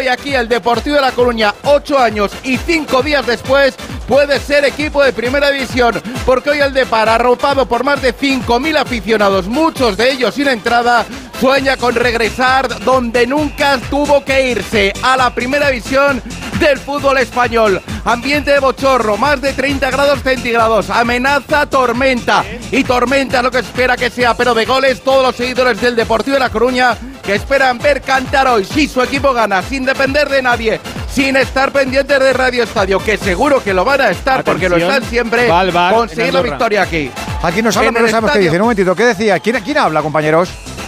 aquí el Deportivo de La Coruña, 8 años y 5 días después, puede ser equipo de primera división, porque hoy el Depor, arropado por más de 5.000 aficionados, muchos de ellos sin entrada, sueña con regresar donde nunca tuvo que irse, a la primera división del fútbol español. Ambiente de bochorno, más de 30 grados centígrados, amenaza tormenta, y tormenta lo que espera que sea, pero de goles todos los seguidores del Deportivo de La Coruña que esperan ver cantar hoy, si su equipo gana, sin depender de nadie, sin estar pendientes de Radio Estadio, que seguro que lo van a estar. Atención, porque lo están siempre, conseguir la victoria aquí. Aquí nos habla, pero no sabemos qué dice. Un momentito, ¿qué decía? ¿Quién habla, compañeros?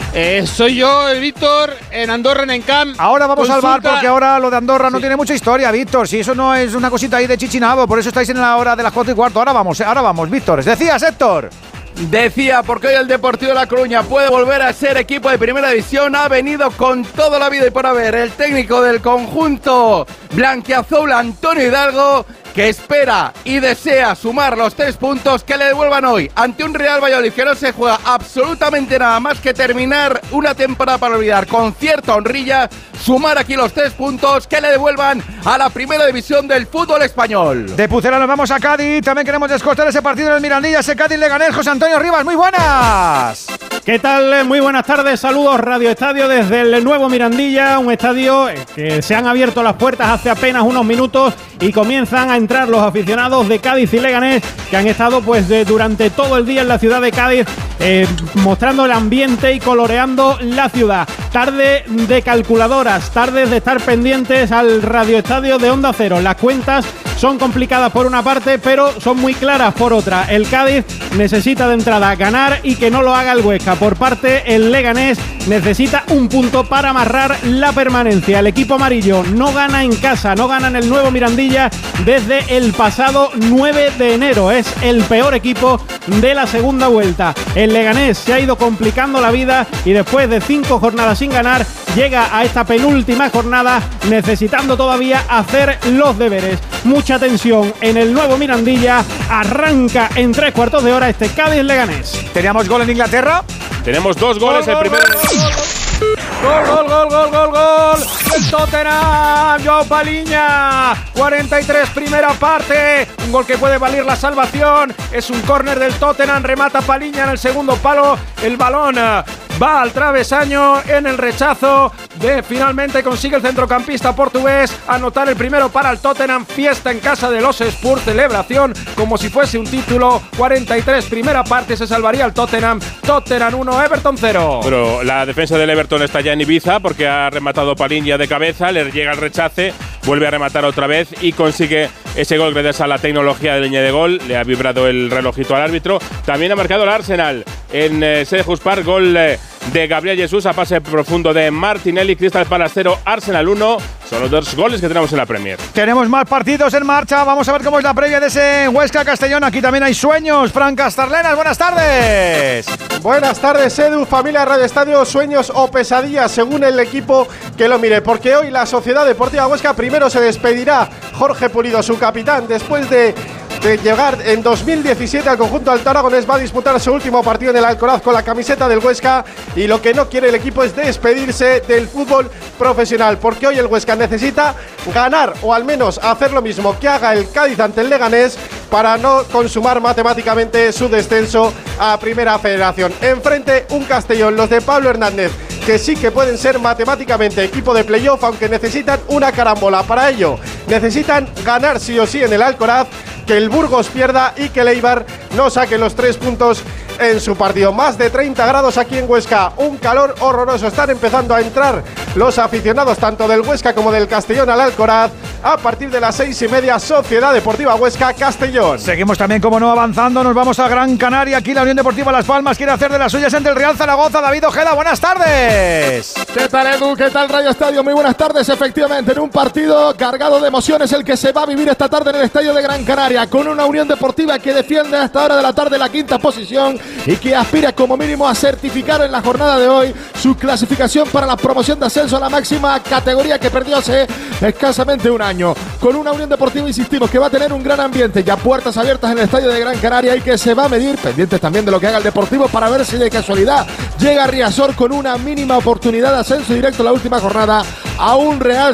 Soy yo, el Víctor, en Andorra, en Encamp. Ahora vamos al bar, porque ahora lo de Andorra no tiene mucha historia, Víctor. Si eso no es una cosita ahí de chichinabo, por eso estáis en la hora de las 4:15. Ahora vamos, Víctor. ¿Decías, Héctor? Decía, porque hoy el Deportivo de La Coruña puede volver a ser equipo de primera división. Ha venido con toda la vida y por haber el técnico del conjunto blanquiazul, Antonio Hidalgo, que espera y desea sumar los 3 puntos que le devuelvan hoy ante un Real Valladolid que no se juega absolutamente nada más que terminar una temporada para olvidar con cierta honrilla, sumar aquí los 3 puntos que le devuelvan a la primera división del fútbol español. De Pucela nos vamos a Cádiz, también queremos descostar ese partido en el Mirandilla, ese Cádiz-Leganés. José Antonio Rivas, muy buenas. ¿Qué tal? Muy buenas tardes, saludos Radio Estadio desde el nuevo Mirandilla, un estadio que se han abierto las puertas hace apenas unos minutos y comienzan a entrar los aficionados de Cádiz y Leganés, que han estado pues durante todo el día en la ciudad de Cádiz, mostrando el ambiente y coloreando la ciudad. Tarde de calculadoras, tardes de estar pendientes al Radio Estadio de Onda Cero. Las cuentas son complicadas por una parte, pero son muy claras por otra. El Cádiz necesita de entrada ganar y que no lo haga el Huesca. Por parte, el Leganés necesita un punto para amarrar la permanencia. El equipo amarillo no gana en casa, no gana en el nuevo Mirandilla desde el pasado 9 de enero. Es el peor equipo de la segunda vuelta. El Leganés se ha ido complicando la vida y después de 5 jornadas sin ganar, llega a esta penúltima jornada necesitando todavía hacer los deberes. Mucha tensión en el nuevo Mirandilla. Arranca en 3/4 de hora este Cádiz-Leganés. ¿Teníamos gol en Inglaterra? Tenemos 2 goles, el primero. Gol el Tottenham, Joao Paliña, 43 primera parte, un gol que puede valer la salvación, es un córner del Tottenham, remata Paliña en el segundo palo, el balón va al travesaño en el rechazo finalmente consigue el centrocampista portugués anotar el primero para el Tottenham. Fiesta en casa de los Spurs, celebración como si fuese un título. 43 primera parte, se salvaría el Tottenham. Tottenham 1, Everton 0. Pero la defensa del Everton está ya en Ibiza porque ha rematado Paliña de cabeza, le llega el rechace, vuelve a rematar otra vez y consigue ese gol gracias a la tecnología de línea de gol. Le ha vibrado el relojito al árbitro. También ha marcado el Arsenal en Selhurst Park, gol de Gabriel Jesús a pase profundo de Martinelli. Crystal Palace 0, Arsenal 1. Son los 2 goles que tenemos en la Premier. Tenemos más partidos en marcha. Vamos a ver cómo es la previa de ese Huesca-Castellón. Aquí también hay sueños. Fran Castarlenas, buenas tardes. Buenas tardes, Edu, familia Radio Estadio. Sueños o pesadillas, según el equipo que lo mire. Porque hoy la Sociedad Deportiva Huesca primero se despedirá Jorge Pulido, su capitán, después de llegar en 2017 al conjunto del Aragonés. Va a disputar su último partido en el Alcoraz con la camiseta del Huesca, y lo que no quiere el equipo es despedirse del fútbol profesional, porque hoy el Huesca necesita ganar, o al menos hacer lo mismo que haga el Cádiz ante el Leganés, para no consumar matemáticamente su descenso a Primera Federación. Enfrente un Castellón, los de Pablo Hernández, que sí que pueden ser matemáticamente equipo de playoff, aunque necesitan una carambola. Para ello necesitan ganar sí o sí en el Alcoraz, que el Burgos pierda y que el Eibar no saque los 3 puntos en su partido. Más de 30 grados aquí en Huesca, un calor horroroso. Están empezando a entrar los aficionados tanto del Huesca como del Castellón al Alcoraz. A partir de las 6:30, Sociedad Deportiva Huesca, Castellón. Seguimos también, como no, avanzando. Nos vamos a Gran Canaria. Aquí la Unión Deportiva Las Palmas quiere hacer de las suyas ante el Real Zaragoza. David Ojeda, buenas tardes. ¿Qué tal, Edu? ¿Qué tal, Radio Estadio? Muy buenas tardes. Efectivamente, en un partido cargado de emociones, el que se va a vivir esta tarde en el estadio de Gran Canaria, con una Unión Deportiva que defiende a esta hora de la tarde la 5ª posición y que aspira como mínimo a certificar en la jornada de hoy su clasificación para la promoción de ascenso a la máxima categoría, que perdió hace escasamente un año. Con una Unión Deportiva, insistimos, que va a tener un gran ambiente, ya puertas abiertas en el estadio de Gran Canaria, y que se va a medir, pendientes también de lo que haga el Deportivo, para ver si de casualidad llega Riazor con una mínima oportunidad de ascenso directo en la última jornada a un Real